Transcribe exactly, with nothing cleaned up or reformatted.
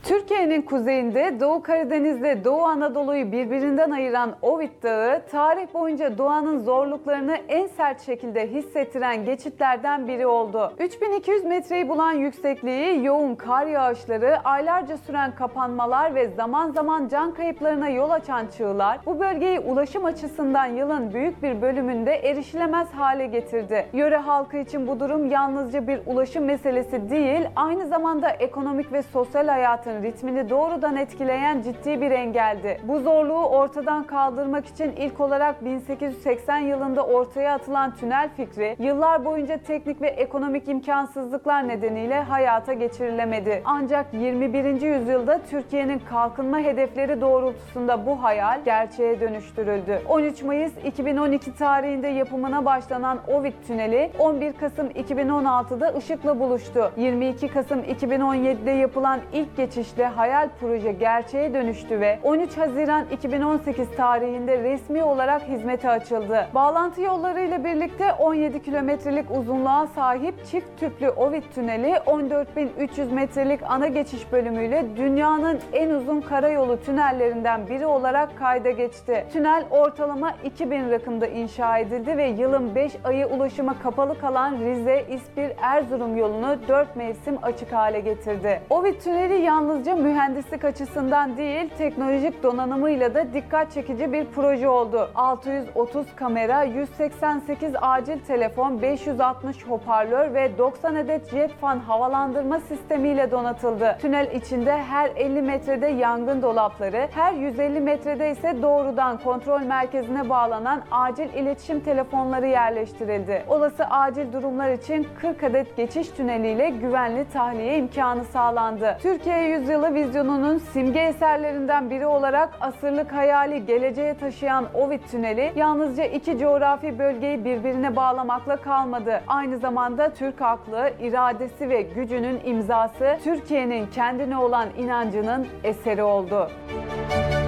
Türkiye'nin kuzeyinde Doğu Karadeniz'de Doğu Anadolu'yu birbirinden ayıran Ovid Dağı, tarih boyunca doğanın zorluklarını en sert şekilde hissettiren geçitlerden biri oldu. üç bin iki yüz metreyi bulan yüksekliği, yoğun kar yağışları, aylarca süren kapanmalar ve zaman zaman can kayıplarına yol açan çığlar, bu bölgeyi ulaşım açısından yılın büyük bir bölümünde erişilemez hale getirdi. Yöre halkı için bu durum yalnızca bir ulaşım meselesi değil, aynı zamanda ekonomik ve sosyal hayatın ritmini doğrudan etkileyen ciddi bir engeldi. Bu zorluğu ortadan kaldırmak için ilk olarak bin sekiz yüz seksen yılında ortaya atılan tünel fikri, yıllar boyunca teknik ve ekonomik imkansızlıklar nedeniyle hayata geçirilemedi. Ancak yirmi birinci yüzyılda Türkiye'nin kalkınma hedefleri doğrultusunda bu hayal gerçeğe dönüştürüldü. on üç Mayıs iki bin on iki tarihinde yapımına başlanan Ovid Tüneli, on bir Kasım iki bin on altıda ışıkla buluştu. yirmi iki Kasım iki bin on yedide yapılan ilk geçişle hayal proje gerçeğe dönüştü ve on üç Haziran iki bin on sekiz tarihinde resmi olarak hizmete açıldı. Bağlantı yolları ile birlikte on yedi kilometrelik uzunluğa sahip çift tüplü Ovid Tüneli, on dört bin üç yüz metrelik ana geçiş bölümüyle dünyanın en uzun karayolu tünellerinden biri olarak kayda geçti. Tünel ortalama iki bin rakımda inşa edildi ve yılın beş ayı ulaşıma kapalı kalan Rize, İspir, Erzurum yolunu dört mevsim açık hale getirdi. Ovid Tüneli yalnızca mühendislik açısından değil, teknolojik donanımıyla da dikkat çekici bir proje oldu. altı yüz otuz kamera, yüz seksen sekiz acil telefon, beş yüz altmış hoparlör ve doksan adet jet fan havalandırma sistemiyle donatıldı. Tünel içinde her elli metrede yangın dolapları, her yüz elli metrede ise doğrudan kontrol merkezine bağlanan acil iletişim telefonları yerleştirildi. Olası acil durumlar için kırk adet geçiş tüneliyle güvenli tahliye imkanı sağlandı. Türkiye Yüzyılı vizyonunun simge eserlerinden biri olarak asırlık hayali geleceğe taşıyan Ovid Tüneli, yalnızca iki coğrafi bölgeyi birbirine bağlamakla kalmadı. Aynı zamanda Türk aklı, iradesi ve gücünün imzası, Türkiye'nin kendine olan inancının eseri oldu.